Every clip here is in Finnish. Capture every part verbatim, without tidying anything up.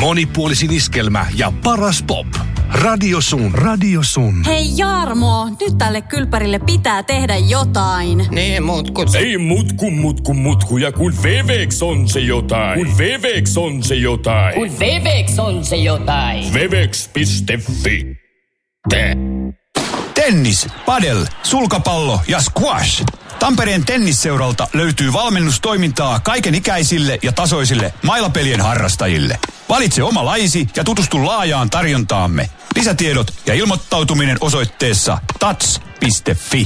Monipuolisin iskelmä ja paras pop. Radio Sun. Radio Sun. Hei Jarmo, nyt tälle kylpärille pitää tehdä jotain. Nee, mutku. Ei mutku, mutku, mutku. Ja kun Vevex on se jotain. Kun Vevex on se jotain. Kun Vevex on se jotain. Vevex piste fi. Te. Tennis, padel, sulkapallo ja squash. Tampereen tennisseuralta löytyy valmennustoimintaa kaikenikäisille ja tasoisille mailapelien harrastajille. Valitse oma lajisi ja tutustu laajaan tarjontaamme. Lisätiedot ja ilmoittautuminen osoitteessa tats piste fi.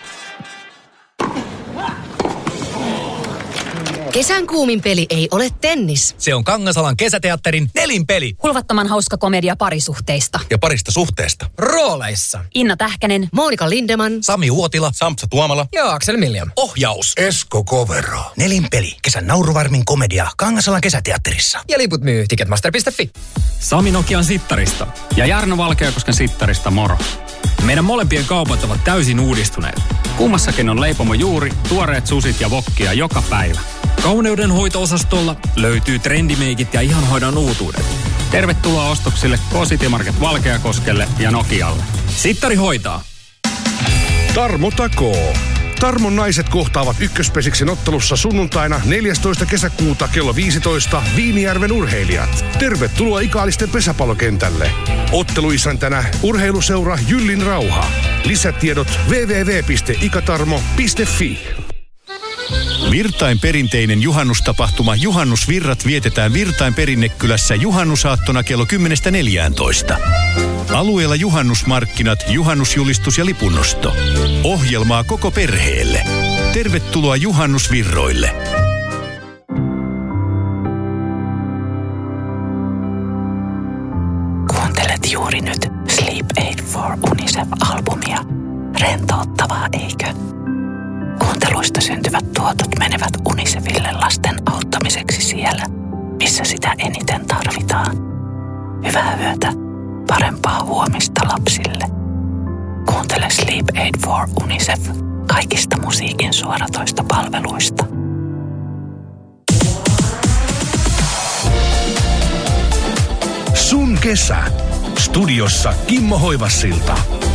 Kesän kuumin peli ei ole tennis. Se on Kangasalan kesäteatterin Nelinpeli. Hulvattoman hauska komedia parisuhteista. Ja parista suhteesta. Rooleissa Inna Tähkänen, Monika Lindeman, Sami Uotila, Sampsa Tuomala ja Aksel Miljan. Ohjaus Esko Kovero. Nelinpeli. Kesän nauruvarmin komedia Kangasalan kesäteatterissa. Ja liput myy ticketmaster piste fi. Sami Nokian sittarista ja Jarno Valkeakosken sittarista moro. Meidän molempien kaupat ovat täysin uudistuneet. Kummassakin on leipomo juuri, tuoreet susit ja wokkia joka päivä. Kauneudenhoito-osastolla löytyy trendimeikit ja ihanhoidon uutuudet. Tervetuloa ostoksille K-City Market Valkeakoskelle ja Nokialle. Sittari hoitaa. Tarmo takoo. Tarmon naiset kohtaavat ykköspesiksen ottelussa sunnuntaina neljästoista kesäkuuta kello viisitoista Viinijärven urheilijat. Tervetuloa Ikaalisten pesäpallokentälle. Otteluisäntänä urheiluseura Jyllin Rauha. Lisätiedot double-u double-u double-u piste ikatarmo piste fi. Virtain perinteinen juhannustapahtuma Juhannusvirrat vietetään Virtain Perinnekylässä juhannusaattona kello kymmenestä neljääntoista. Alueella juhannusmarkkinat, juhannusjulistus ja lipunnosto. Ohjelmaa koko perheelle. Tervetuloa Juhannusvirroille. Kuuntelet juuri nyt Sleep Aid for UNICEF-albumia. Rentouttavaa, eikö? Kuunteluista syntyvät tuotot menevät UNICEFille lasten auttamiseksi siellä, missä sitä eniten tarvitaan. Hyvää yötä, parempaa huomista lapsille. Kuuntele Sleep Aid for UNICEF kaikista musiikin suoratoista palveluista. Sun kesä. Studiossa Kimmo Hoivassilta.